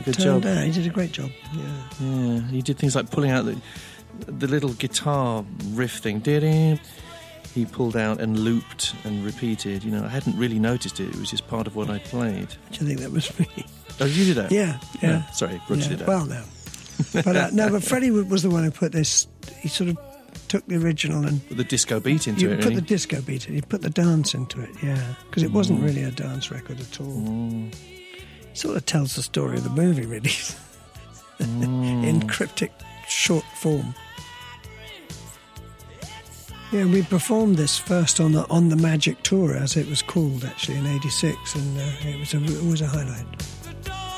good job. He did a great job. Yeah. He did things like pulling out the little guitar riff thing. He pulled out and looped and repeated. I hadn't really noticed it. It was just part of what I played. Do you think that was me? Oh, you did that? Yeah. No, sorry, Roger did that. Well, no. But Freddie was the one who put this. He sort of took the original and put the disco beat into it. You put the disco beat in. You put the dance into it. Yeah, because it wasn't really a dance record at all. It sort of tells the story of the movie, really, in cryptic short form. Yeah, we performed this first on the Magic Tour, as it was called, actually, in '86, and it was a highlight.